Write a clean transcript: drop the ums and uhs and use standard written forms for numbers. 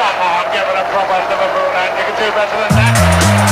Come on, give it a proper Liverpool, and you can do better than that.